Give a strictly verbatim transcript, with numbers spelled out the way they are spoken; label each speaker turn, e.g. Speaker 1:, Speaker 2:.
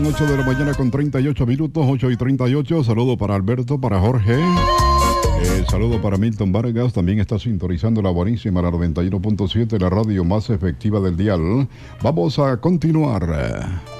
Speaker 1: Son ocho de la mañana con treinta y ocho minutos, ocho y treinta y ocho. Saludo para Alberto, para Jorge. Eh, saludo para Milton Vargas. También está sintonizando la buenísima, la noventa y uno punto siete, la radio más efectiva del dial. Vamos a continuar.